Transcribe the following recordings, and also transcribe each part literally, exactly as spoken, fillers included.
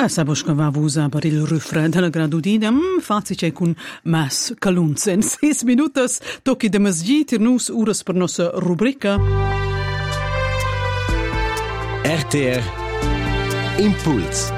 Ah, sabos che va usa per il refrain della gradudina, mm, facile con mas calunzen. Seis minutos, tocchi de masgit, nus uras per nostra rubrica. R T R Impuls.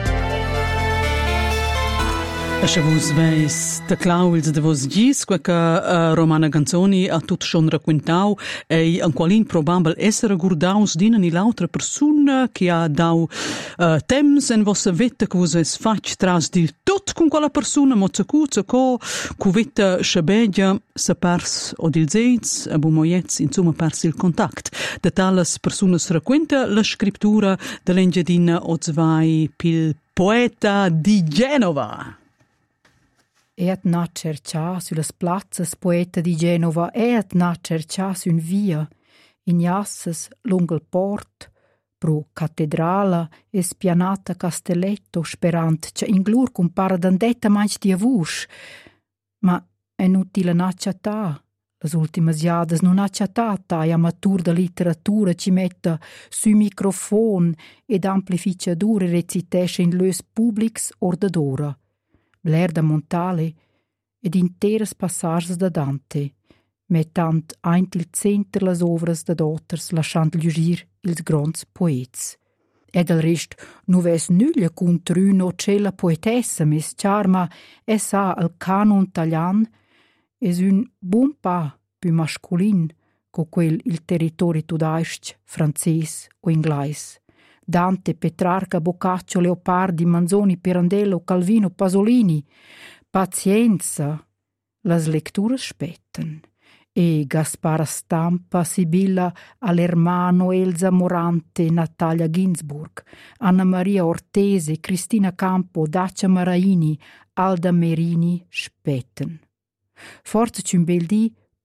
E vos veis de clauils de vos gis, que uh, Romana Ganzoni a tut schon racquintau e an qualin probabel essere gurdaus d'ina ni l'altra persona che ha dau uh, temps en vossa vetta che vos es fac tras di tot con quella persona mozza cuzza co cu vetta schabegia se pers o dil zeiz a bumoiez insomma pers il contact. De talas personas racquenta la scrittura de l'engedina ozvai pil poeta di Genova. Et na cercia sulle plazzas poeta di Genova, et na cercia sun via, in jasses lungo il port, pro cattedrala e spianata castelletto, sperant che in glur compara d'andetta manch di avus. Ma è inutile n'acciata. Las ultimas jadas non acciatata e amatur da literatura ci metta su microfon ed amplificador e recitesce in lös publics ordadora. Blair da Montale ed interas passages da Dante, mettant eint il center las ovras da dotters lasciant lugir ils grands poets. Ed al rest nu ves nuglia contruno cella poetessa mes charma essa al canon taglian es un bon pa più masculin co quel il territori tudaisc, frances o inglais. Dante, Petrarca, Boccaccio, Leopardi, Manzoni, Pirandello, Calvino, Pasolini. Pazienza, las lecturas spetten. E Gaspara Stampa, Sibilla Alermano, Elsa Morante, Natalia Ginsburg, Anna Maria Ortese, Cristina Campo, Dacia Maraini, Alda Merini spetten. Forza c'un bel dì